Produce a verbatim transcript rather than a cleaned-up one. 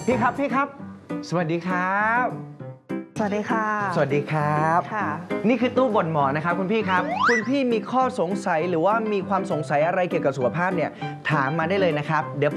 พี่ครับพี่ครับสวัสดีครับสวัสดีค่ะสวัสดีครับค่ะนี่คือตู้บ่นหมอนะครับคุณพี่ครับคุณพี่มีข้อสงสัยหรือว่ามีความสงสัยอะไรเกี่ยวกับสุขภาพเนี่ยถามมาได้เลยนะครับเดี๋ยว